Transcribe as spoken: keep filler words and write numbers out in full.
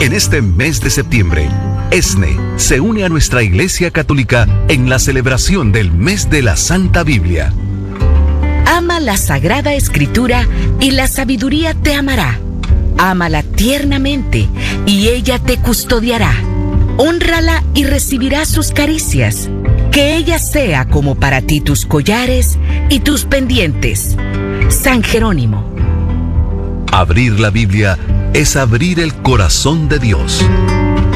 En este mes de septiembre, ESNE se une a nuestra Iglesia Católica en la celebración del mes de la Santa Biblia. Ama la Sagrada Escritura y la sabiduría te amará. Ámala tiernamente y ella te custodiará. Hónrala y recibirás sus caricias. Que ella sea como para ti tus collares y tus pendientes. San Jerónimo. Abrir la Biblia es abrir el corazón de Dios.